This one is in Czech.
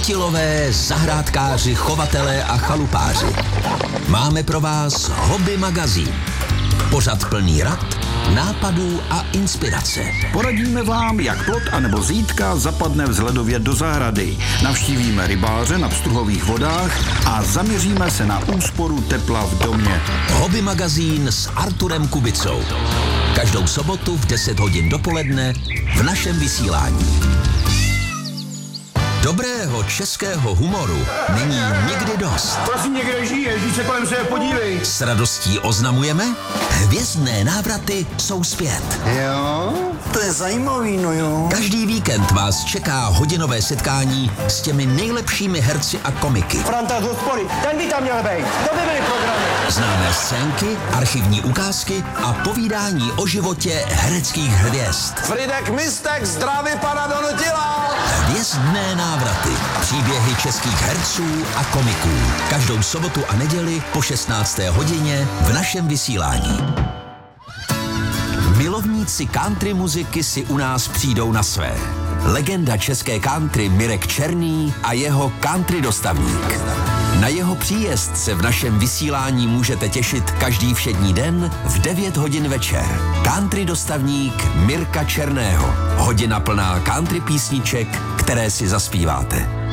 Chytilové, zahrádkáři, chovatelé a chalupáři. Máme pro vás Hobby magazín. Pořad plný rad, nápadů a inspirace. Poradíme vám, jak plot anebo zítka zapadne vzhledově do zahrady. Navštívíme rybáře na pstruhových vodách a zaměříme se na úsporu tepla v domě. Hobby magazín s Arturem Kubicou. Každou sobotu v 10 hodin dopoledne v našem vysílání. Dobrého českého humoru není nikdy dost. Prosím, někde žiješ, když se kolem sebe podívej. S radostí oznamujeme, hvězdné návraty jsou zpět. Jo, to je zajímavý, no jo. Každý víkend vás čeká hodinové setkání s těmi nejlepšími herci a komiky. Franta z hospody, ten by tam měl být. To by byly programy. Známé scénky, archivní ukázky a povídání o životě hereckých hvězd. Fridek Mistek zdraví pana Donutila. Hvězdné návraty. Příběhy českých herců a komiků. Každou sobotu a neděli po 16. hodině v našem vysílání. Milovníci country muziky si u nás přijdou na své. Legenda české country Mirek Černý a jeho country dostavník. Na jeho příjezd se v našem vysílání můžete těšit každý všední den v 9 hodin večer. Country dostavník Mirka Černého. Hodina plná country písniček, které si zaspíváte.